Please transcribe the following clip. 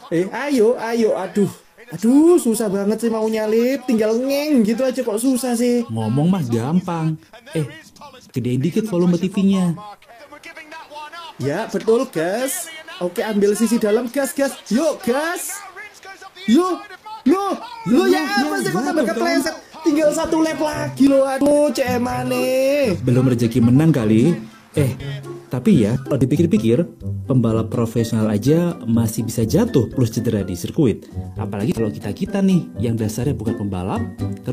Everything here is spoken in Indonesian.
Ayo, aduh, susah banget sih mau nyalip, tinggal ngeng gitu aja kok susah sih. Ngomong mah gampang. Gedein dikit volume TV-nya. Ya, betul, gas. Oke, ambil sisi dalam, gas. Yuk, gas. Yuk, lo ya apa sih kok tambah kepleset? Tinggal satu lap lagi lo, aduh, cemane. Belum rezeki menang kali. Tapi ya, kalau dipikir-pikir, pembalap profesional aja masih bisa jatuh plus cedera di sirkuit. Apalagi kalau kita-kita nih, yang dasarnya bukan pembalap,